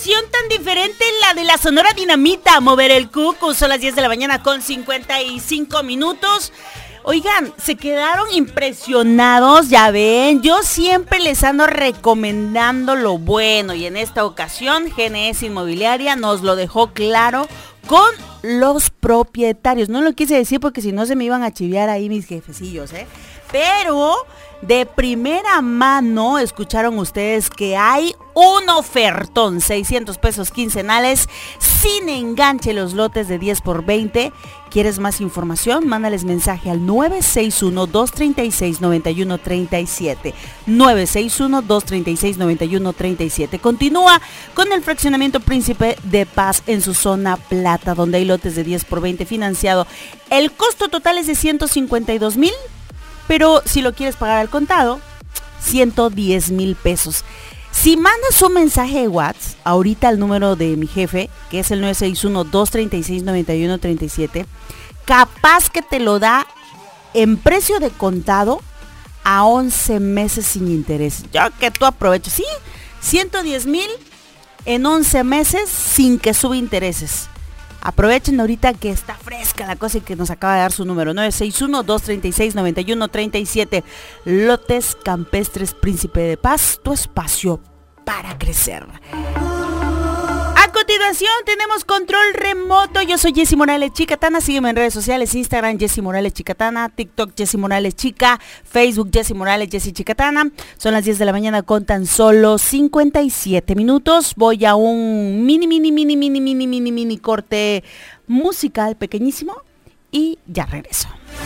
estación tan diferente, la de la Sonora Dinamita, mover el cuco. Son las 10 de la mañana con 55 minutos. Oigan, se quedaron impresionados, ya ven, yo siempre les ando recomendando lo bueno y en esta ocasión GNS Inmobiliaria nos lo dejó claro con los propietarios. No lo quise decir porque si no se me iban a chiviar ahí mis jefecillos, pero de primera mano escucharon ustedes que hay un ofertón, 600 pesos quincenales, sin enganche los lotes de 10 por 20. ¿Quieres más información? Mándales mensaje al 961-236-9137. 961-236-9137. Continúa con el fraccionamiento Príncipe de Paz en su zona plata, donde hay lotes de 10 por 20 financiado. El costo total es de 152,000, pero si lo quieres pagar al contado, 110,000 pesos. Si mandas un mensaje de WhatsApp ahorita al número de mi jefe, que es el 961-236-9137, capaz que te lo da en precio de contado a 11 meses sin interés. Ya que tú aproveches, sí, 110,000 en 11 meses sin que suba intereses. Aprovechen ahorita que está fresca la cosa y que nos acaba de dar su número, 961-236-9137. Lotes Campestres Príncipe de Paz, tu espacio para crecer. A continuación tenemos control remoto. Yo soy Jessy Morales Chicatana. Sígueme en redes sociales, Instagram Jessy Morales Chicatana, TikTok Jessy Morales Chica, Facebook Jessy Morales Jessy Chicatana. Son las 10 de la mañana con tan solo 57 minutos. Voy a un mini corte musical pequeñísimo y ya regreso.